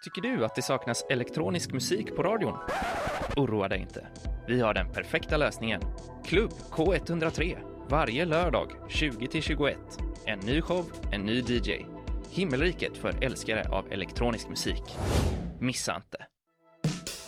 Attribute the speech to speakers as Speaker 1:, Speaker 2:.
Speaker 1: Tycker du att det saknas elektronisk musik på radion? Oroa dig inte. Vi har den perfekta lösningen. Klubb K103. Varje lördag 20-21. En ny show, en ny DJ. Himmelriket för älskare av elektronisk musik. Missa inte.